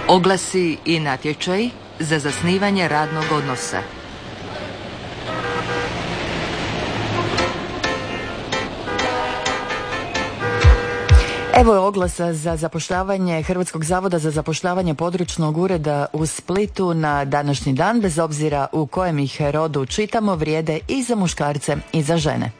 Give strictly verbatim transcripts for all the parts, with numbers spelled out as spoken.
Oglasi i natječaj za zasnivanje radnog odnosa. Evo je oglasa za zapošljavanje Hrvatskog zavoda za zapošljavanje područnog ureda u Splitu na današnji dan, bez obzira u kojem ih rodu čitamo, vrijede i za muškarce i za žene.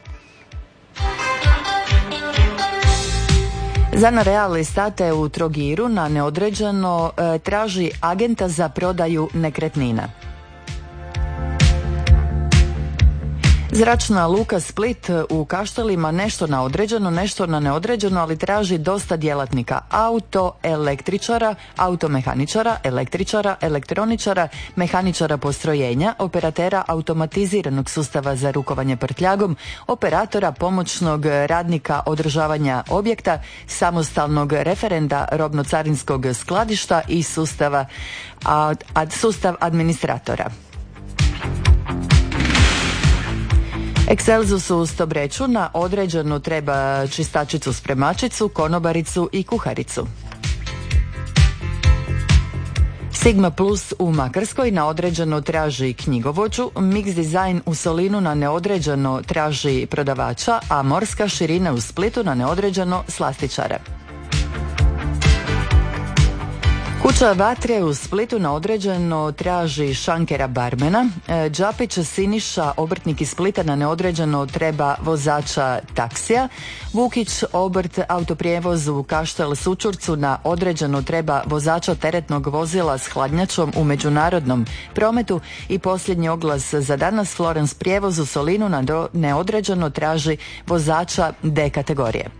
Zana Real Estate u Trogiru na neodređeno e, traži agenta za prodaju nekretnina. Zračna luka Split u Kaštelima nešto na određeno, nešto na neodređeno, ali traži dosta djelatnika: autoelektričara, automehaničara, električara, elektroničara, mehaničara postrojenja, operatera automatiziranog sustava za rukovanje prtljagom, operatora pomoćnog radnika održavanja objekta, samostalnog referenta robno-carinskog skladišta i sustava, ad, ad, sustav administratora. Excelzusu u Stobreču na određenu treba čistačicu, spremačicu, konobaricu i kuharicu. Sigma Plus u Makarskoj na određeno traži knjigovođu, Mix Design u Solinu na neodređeno traži prodavača, a Morska širina u Splitu na neodređeno slastičara. Kuća Vatre u Splitu na određeno traži šankera barmena, Đapić Siniša, obrtnik iz Splita, na neodređeno treba vozača taksija, Vukić obrt autoprijevoz u Kaštel Sučurcu na određeno treba vozača teretnog vozila s hladnjačom u međunarodnom prometu i posljednji oglas za danas, Florence prijevoz u Solinu na neodređeno traži vozača D kategorije.